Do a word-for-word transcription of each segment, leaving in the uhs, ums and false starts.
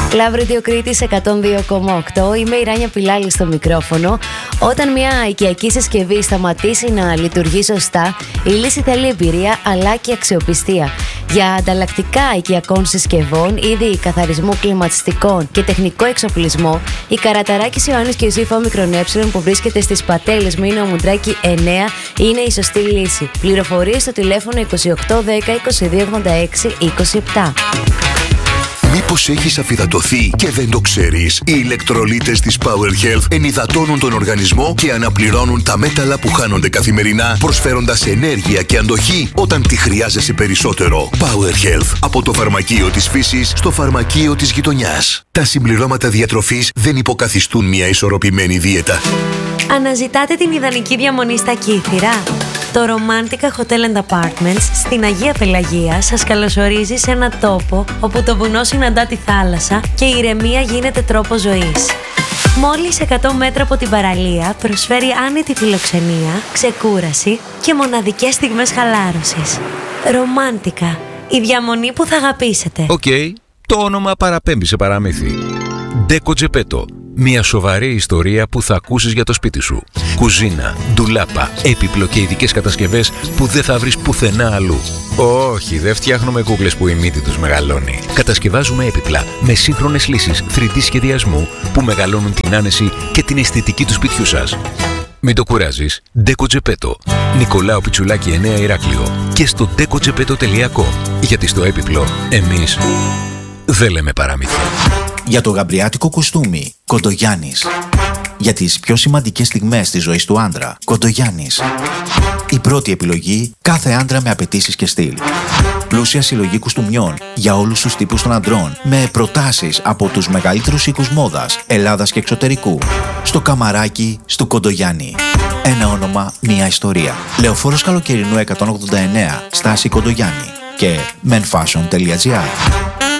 Λαύριο Κρήτης εκατόν δύο κόμμα οκτώ. Είμαι η Ράνια Πιλάλη στο μικρόφωνο. Όταν μια οικιακή συσκευή σταματήσει να λειτουργεί σωστά, η λύση θέλει εμπειρία αλλά και αξιοπιστία. Για ανταλλακτικά οικιακών συσκευών, είδη καθαρισμού κλιματιστικών και τεχνικό εξοπλισμό, η Καραταράκης Ιωάννης και Ιωσήφ Όμικρον Ε που βρίσκεται στις Πατέλες Μήνο Μουντράκη εννέα είναι η σωστή λύση. Πληροφορίες στο τηλέφωνο είκοσι οκτώ δέκα είκοσι δύο ογδόντα έξι είκοσι επτά. Μήπως έχεις αφυδατωθεί και δεν το ξέρεις? Οι ηλεκτρολίτες της Power Health ενυδατώνουν τον οργανισμό και αναπληρώνουν τα μέταλλα που χάνονται καθημερινά, προσφέροντας ενέργεια και αντοχή όταν τη χρειάζεσαι περισσότερο. Power Health. Από το φαρμακείο της φύσης στο φαρμακείο της γειτονιάς. Τα συμπληρώματα διατροφής δεν υποκαθιστούν μια ισορροπημένη δίαιτα. Αναζητάτε την ιδανική διαμονή στα Κύθυρα? Το Romantica Hotel and Apartments στην Αγία Πελαγία σας καλωσορίζει σε ένα τόπο όπου το βουνό συναντά τη θάλασσα και η ηρεμία γίνεται τρόπος ζωής. Μόλις εκατό μέτρα από την παραλία προσφέρει άνετη φιλοξενία, ξεκούραση και μοναδικές στιγμές χαλάρωσης. Romantica, η διαμονή που θα αγαπήσετε. Οκ, okay, το όνομα παραπέμπει σε παραμύθι. Ντέκο Τζεπέτο. Μια σοβαρή ιστορία που θα ακούσεις για το σπίτι σου. Κουζίνα, ντουλάπα, έπιπλο και ειδικές κατασκευές που δεν θα βρεις πουθενά αλλού. Όχι, δεν φτιάχνουμε κούκλες που η μύτη τους μεγαλώνει. Κατασκευάζουμε έπιπλα με σύγχρονες λύσεις θρι ντι σχεδιασμού που μεγαλώνουν την άνεση και την αισθητική του σπιτιού σας. Μην το κουράζεις. Ντέκο Τζεπέτο. Νικολάου Πιτσουλάκη εννέα Ηράκλειο. Και στο ντέκο τζεπέτο τελεία κομ. Γιατί στο έπιπλο εμείς δεν λέμε παραμύθια. Για το γαμπριάτικο κουστούμι, Κοντογιάννης. Για τις πιο σημαντικές στιγμές της ζωής του άντρα, Κοντογιάννης. Η πρώτη επιλογή κάθε άντρα με απαιτήσεις και στυλ. Πλούσια συλλογή κουστούμιών για όλους τους τύπους των αντρών, με προτάσεις από τους μεγαλύτερους οίκους μόδας, Ελλάδας και εξωτερικού. Στο καμαράκι του Κοντογιάννη. Ένα όνομα, μια ιστορία. Λεωφόρος Καλοκαιρινού εκατόν ογδόντα εννέα, στάση Κοντογιάννη. Και menfashion τελεία gr.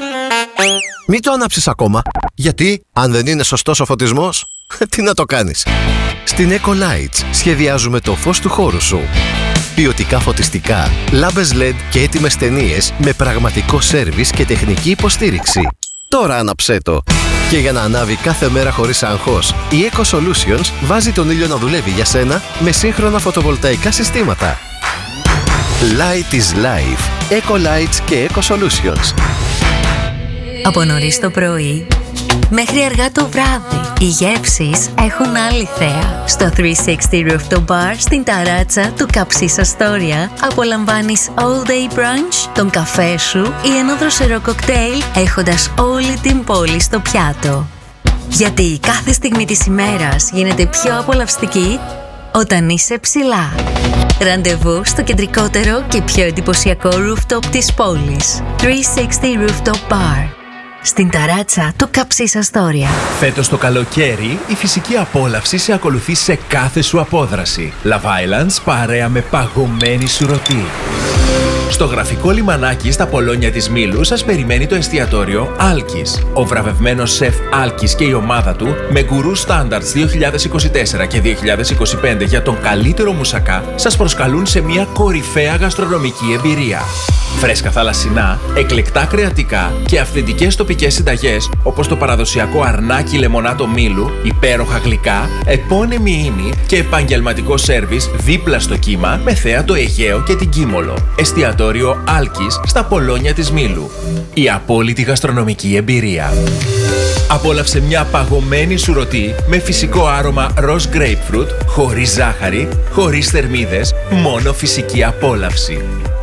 Μην το ανάψεις ακόμα. Γιατί, αν δεν είναι σωστός ο φωτισμός, τι να το κάνεις? Στην Ecolights σχεδιάζουμε το φως του χώρου σου. Ποιοτικά φωτιστικά, λάμπες ελ ι ντι και έτοιμες ταινίες με πραγματικό σέρβις και τεχνική υποστήριξη. Τώρα άναψέ το. Και για να ανάβει κάθε μέρα χωρίς άγχος, η Eco Solutions βάζει τον ήλιο να δουλεύει για σένα με σύγχρονα φωτοβολταϊκά συστήματα. Light is life. Ecolights και Eco Solutions. Από νωρίς το πρωί μέχρι αργά το βράδυ, οι γεύσεις έχουν άλλη θέα. Στο τριακόσια εξήντα Rooftop Bar στην ταράτσα του Καψίς Αστόρια απολαμβάνεις all day brunch, τον καφέ σου ή ένα δροσερό κοκτέιλ έχοντας όλη την πόλη στο πιάτο. Γιατί κάθε στιγμή της ημέρας γίνεται πιο απολαυστική όταν είσαι ψηλά. Ραντεβού στο κεντρικότερο και πιο εντυπωσιακό rooftop της πόλης. τριακόσια εξήντα Rooftop Bar. Στην ταράτσα του Καψίς Αστόρια. Φέτος το καλοκαίρι, η φυσική απόλαυση σε ακολουθεί σε κάθε σου απόδραση. Love Islands παρέα με παγωμένη σουρωτή. Στο γραφικό λιμανάκι στα Πολόνια της Μήλου σας περιμένει το εστιατόριο Άλκης. Ο βραβευμένος σεφ Άλκης και η ομάδα του, με γκουρού Standards δύο χιλιάδες είκοσι τέσσερα και δύο χιλιάδες είκοσι πέντε για τον καλύτερο μουσακά, σας προσκαλούν σε μια κορυφαία γαστρονομική εμπειρία. Φρέσκα θαλασσινά, εκλεκτά κρεατικά και αυθεντικές τοπικές συνταγές όπως το παραδοσιακό αρνάκι λεμονάτο Μήλου, υπέροχα γλυκά, επώνυμη ίνη και επαγγελματικό σέρβις δίπλα στο κύμα με θέα το Αιγαίο και την Κίμολο. Εστιατόριο Άλκης στα Πολόνια της Μήλου. Η απόλυτη γαστρονομική εμπειρία. Απόλαυσε μια παγωμένη σουρωτή με φυσικό άρωμα ροζ grapefruit, χωρίς ζάχαρη, χωρίς θερμίδες, μόνο φυσική απόλαυση.